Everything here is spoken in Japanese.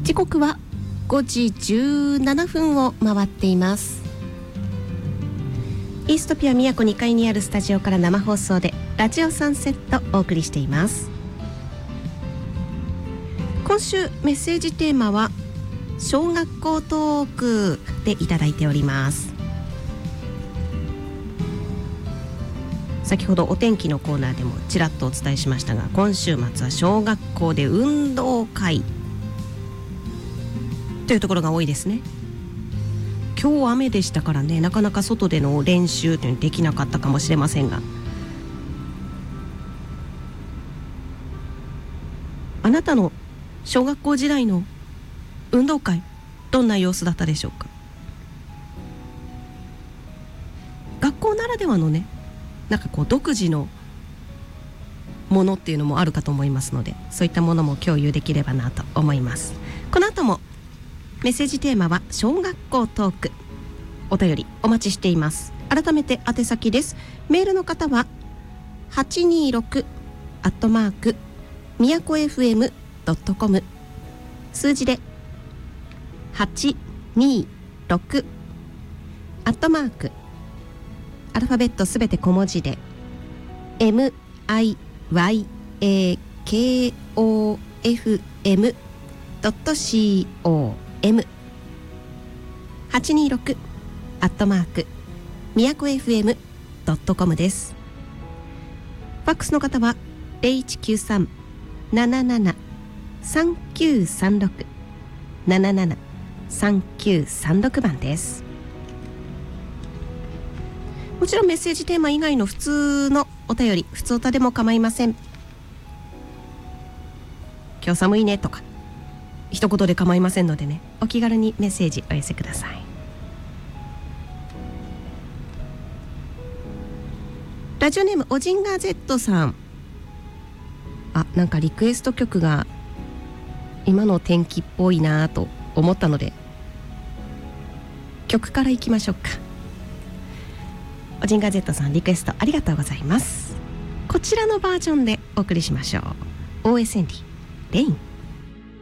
時刻は5時17分を回っています。イーストピア宮古2階にあるスタジオから生放送でラジオサンセットお送りしています。今週メッセージテーマは小学校トークでいただいております。先ほどお天気のコーナーでもちらっとお伝えしましたが、今週末は小学校で運動会というところが多いですね。今日雨でしたからね、なかなか外での練習というのできなかったかもしれませんが、あなたの小学校時代の運動会どんな様子だったでしょうか。学校ならではのね、なんかこう独自のものっていうのもあるかと思いますので、そういったものも共有できればなと思います。この後もメッセージテーマは小学校トーク、お便りお待ちしています。改めて宛先です。メールの方は826宮古 FM.com、 数字で826アルファベットすべて小文字で MIYAKOFM.com、 826宮古 FM.com です。ファックスの方は 0193-77-3936 77-3936番です。もちろんメッセージテーマ以外の普通のお便り、普通歌でも構いません。今日寒いねとか一言で構いませんのでね、お気軽にメッセージお寄せください。ラジオネームおじんが Z さん、なんかリクエスト曲が今の天気っぽいなと思ったので曲からいきましょうか。おじんが Z さん、リクエストありがとうございます。こちらのバージョンでお送りしましょう。 OSND レイン。